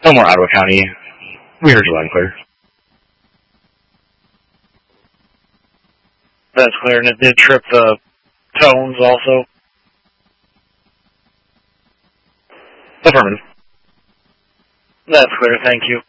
Elmore, Ottawa County. We heard you loud and clear. That's clear, and it did trip the tones also. Affirmative. That's clear, thank you.